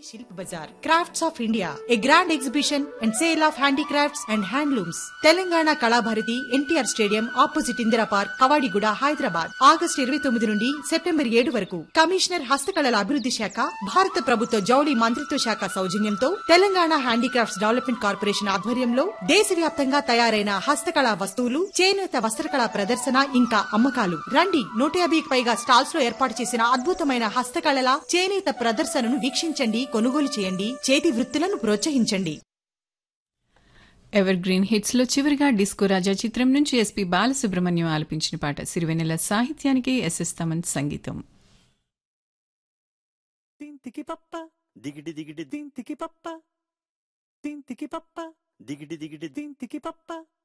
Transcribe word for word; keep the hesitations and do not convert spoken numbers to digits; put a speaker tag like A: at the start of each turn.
A: Shilp Bazar crafts of India A grand exhibition and sale of handicrafts and handlooms Telangana Kalabharathi NTR stadium opposite Indira park Kavadiguda Hyderabad August ఇరవై తొమ్మిది నుండి September ఏడు వరకు commissioner హస్తకళల అభివృద్ధి శాఖ భారత ప్రభుత్వ జౌళి మంత్రిత్వ శాఖ సౌజన్యంతో తెలంగాణ హ్యాండీక్రాఫ్ట్స్ డెవలప్మెంట్ కార్పొరేషన్ ఆధ్వర్యంలో దేశవ్యాప్తంగా తయారైన హస్తకళా వస్తువులు చేనేత వస్త్రకళా ప్రదర్శన ఇంకా అమ్మకాలు రండి నూట యాభైకి పైగా స్టాల్స్ లో ఏర్పాటు చేసిన అద్భుతమైన హస్తకళల చేనేత ప్రదర్శనను వీక్షించండి కొనుగోలు చేయండి చేతి వృత్తులను ప్రోత్సహించండి.
B: ఎవర్ గ్రీన్ హిట్స్ లో చివరిగా డిస్కో రాజా చిత్రం నుంచి ఎస్పీ బాలసుబ్రహ్మణ్యం ఆలపించిన పాట సిరివెన్నెల సాహిత్యానికి ఎస్ఎస్ తమన్ సంగీతం.
C: తింతికి పప్ప దిగిడి దిగిడి తింతికి పప్ప తింతికి పప్ప దిగిడి దిగిడి తింతికి పప్ప